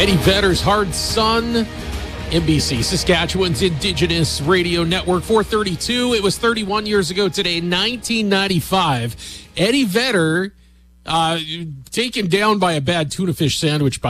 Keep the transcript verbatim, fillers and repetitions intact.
Eddie Vedder's Hard Sun, N B C, Saskatchewan's Indigenous Radio Network, four thirty-two. It was thirty-one years ago today, nineteen ninety-five. Eddie Vedder, uh, taken down by a bad tuna fish sandwich by